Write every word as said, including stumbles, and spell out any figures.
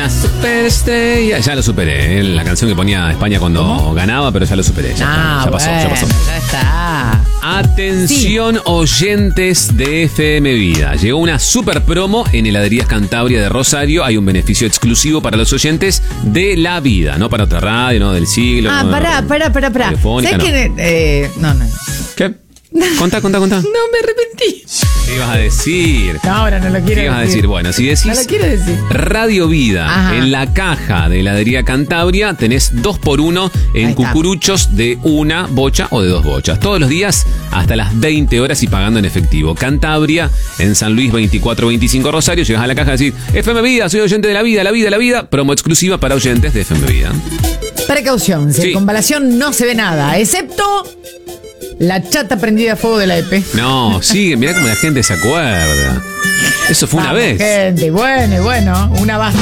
una superestrella. Ya lo superé, ¿eh? La canción que ponía España cuando ¿Cómo? ganaba, pero ya lo superé. Ya, ah, ya pasó, bueno, ya pasó. Ya está. Atención, sí. oyentes de F M Vida. Llegó una super promo en Heladerías Cantabria de Rosario. Hay un beneficio exclusivo para los oyentes de La Vida, no para otra radio, no del siglo. Ah, no, pará, no, pará, pará, pará. ¿Sabes no. que eh, no, no. ¿Qué? Contá, contá, contá. No, me arrepentí. ¿Qué ibas a decir? No, ahora no lo quiero decir. ¿Qué ibas a decir? Bueno, si decís no lo quiero decir. Radio Vida, ajá, en la caja de Heladería Cantabria tenés dos por uno en cucuruchos de una bocha o de dos bochas. Todos los días hasta las veinte horas y pagando en efectivo. Cantabria, en San Luis veinticuatro veinticinco Rosario. Llegás a la caja y decís, F M Vida, soy oyente de La Vida, La Vida, La Vida. Promo exclusiva para oyentes de F M Vida. Precaución, sí. circunvalación no se ve nada, excepto la chata prendida a fuego de la E P. No, sigue, mirá cómo la gente se acuerda. Eso fue Vamos, una vez. Gente, bueno, bueno, una basta.